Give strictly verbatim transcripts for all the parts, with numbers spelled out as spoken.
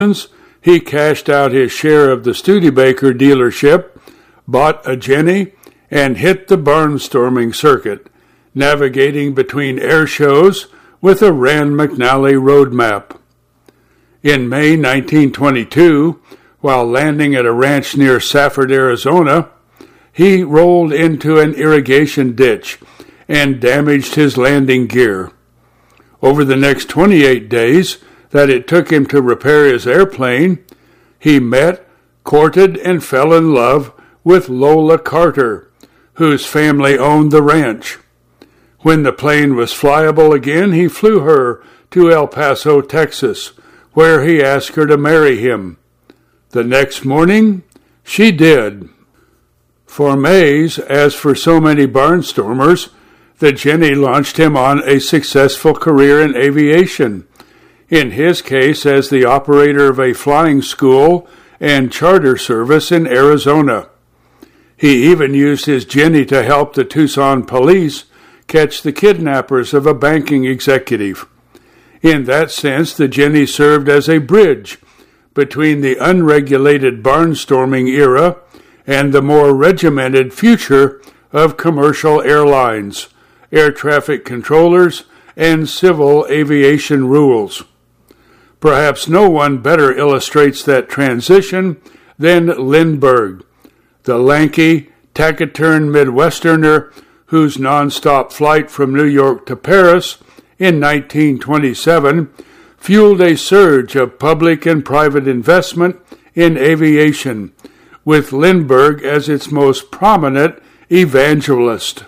he cashed out his share of the Studebaker dealership, bought a Jenny, and hit the barnstorming circuit, navigating between air shows with a Rand McNally roadmap. In May nineteen twenty-two, while landing at a ranch near Safford, Arizona, he rolled into an irrigation ditch and damaged his landing gear. Over the next twenty-eight days that it took him to repair his airplane, he met, courted, and fell in love with Lola Carter, whose family owned the ranch. When the plane was flyable again, he flew her to El Paso, Texas, where he asked her to marry him. The next morning, she did. For Mays, as for so many barnstormers, the Jenny launched him on a successful career in aviation, in his case as the operator of a flying school and charter service in Arizona. He even used his Jenny to help the Tucson police catch the kidnappers of a banking executive. In that sense, the Jenny served as a bridge between the unregulated barnstorming era and the more regimented future of commercial airlines, air traffic controllers, and civil aviation rules. Perhaps no one better illustrates that transition than Lindbergh, the lanky, taciturn Midwesterner whose nonstop flight from New York to Paris in nineteen twenty-seven fueled a surge of public and private investment in aviation, with Lindbergh as its most prominent evangelist.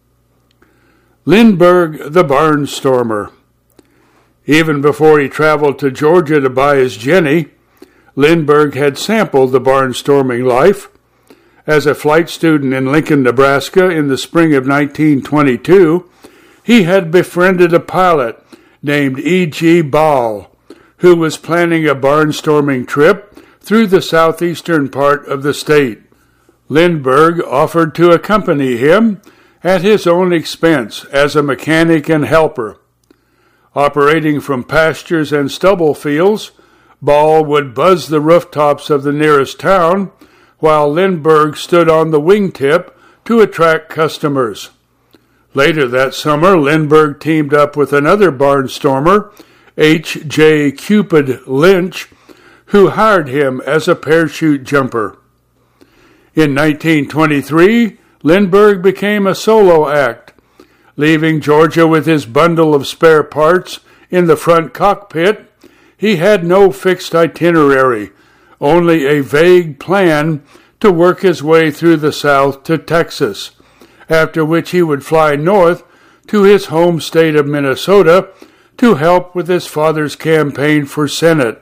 Lindbergh the Barnstormer. Even before he traveled to Georgia to buy his Jenny, Lindbergh had sampled the barnstorming life. As a flight student in Lincoln, Nebraska in the spring of nineteen twenty-two, he had befriended a pilot named E G Ball, who was planning a barnstorming trip through the southeastern part of the state. Lindbergh offered to accompany him at his own expense as a mechanic and helper. Operating from pastures and stubble fields, Ball would buzz the rooftops of the nearest town, while Lindbergh stood on the wingtip to attract customers. Later that summer, Lindbergh teamed up with another barnstormer, H J Cupid Lynch, who hired him as a parachute jumper. In nineteen twenty-three, Lindbergh became a solo act, leaving Georgia with his bundle of spare parts in the front cockpit. He had no fixed itinerary, only a vague plan to work his way through the South to Texas, after which he would fly north to his home state of Minnesota to help with his father's campaign for Senate.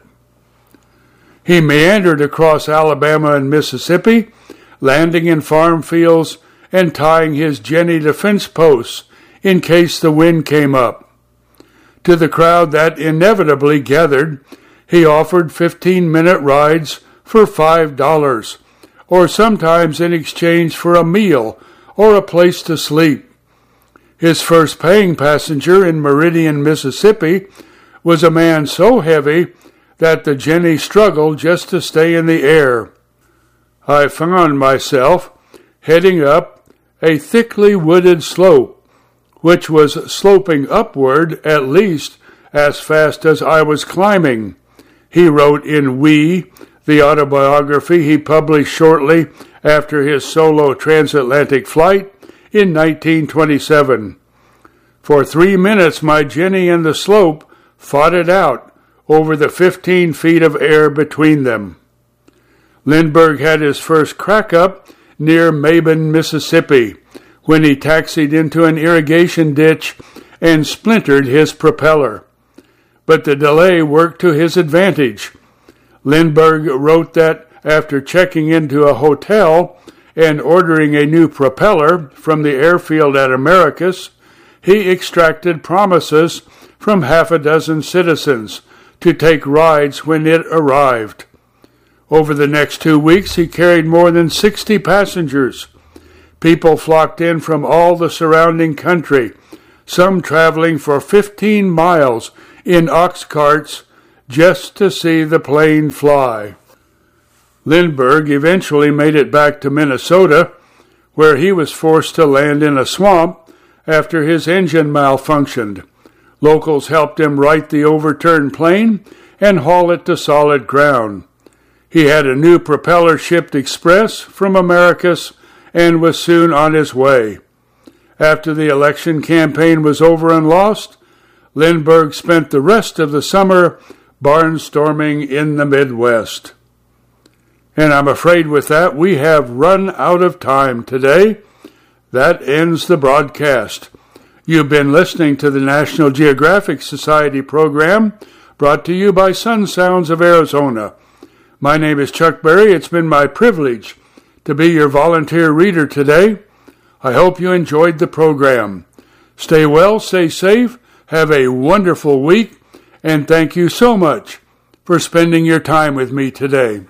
He meandered across Alabama and Mississippi, landing in farm fields and tying his Jenny to fence posts in case the wind came up. To the crowd that inevitably gathered, he offered fifteen-minute rides for five dollars, or sometimes in exchange for a meal or a place to sleep. His first paying passenger in Meridian, Mississippi, was a man so heavy that the Jenny struggled just to stay in the air. I found myself heading up a thickly wooded slope, which was sloping upward at least as fast as I was climbing, he wrote in We, the autobiography he published shortly after his solo transatlantic flight in nineteen twenty-seven. For three minutes, my Jenny and the slope fought it out over the fifteen feet of air between them. Lindbergh had his first crack-up near Mabin, Mississippi, when he taxied into an irrigation ditch and splintered his propeller. But the delay worked to his advantage. Lindbergh wrote that after checking into a hotel and ordering a new propeller from the airfield at Americus, he extracted promises from half a dozen citizens to take rides when it arrived. Over the next two weeks, he carried more than sixty passengers. People flocked in from all the surrounding country, some traveling for fifteen miles in ox carts just to see the plane fly. Lindbergh eventually made it back to Minnesota, where he was forced to land in a swamp after his engine malfunctioned. Locals helped him right the overturned plane and haul it to solid ground. He had a new propeller shipped express from Americus and was soon on his way. After the election campaign was over and lost, Lindbergh spent the rest of the summer barnstorming in the Midwest. And I'm afraid with that we have run out of time today. That ends the broadcast. You've been listening to the National Geographic Society program brought to you by Sun Sounds of Arizona. My name is Chuck Berry. It's been my privilege to be your volunteer reader today. I hope you enjoyed the program. Stay well, stay safe, have a wonderful week, and thank you so much for spending your time with me today.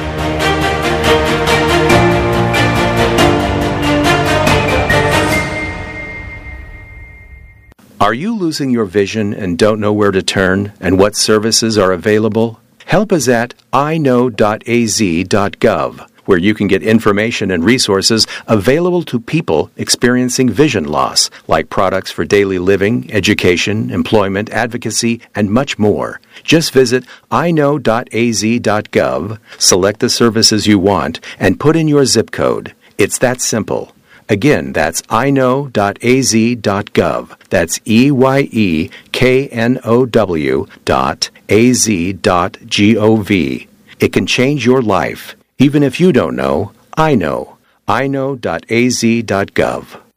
Are you losing your vision and don't know where to turn and what services are available? Help is at i know dot a z dot gov, where you can get information and resources available to people experiencing vision loss, like products for daily living, education, employment, advocacy, and much more. Just visit i know dot a z dot gov, select the services you want, and put in your zip code. It's that simple. Again, that's i know dot a z dot gov. That's E Y E K N O W dot A Z dot G O V. It can change your life. Even if you don't know, I know. i know dot a z dot gov.